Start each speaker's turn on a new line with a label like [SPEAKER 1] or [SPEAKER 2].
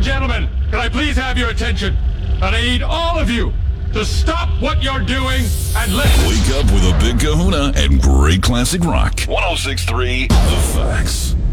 [SPEAKER 1] gentlemen, can I please have your attention? And I need all of you to stop what you're doing and listen.
[SPEAKER 2] Wake up with a Big Kahuna and great classic rock. 106.3 The Facts.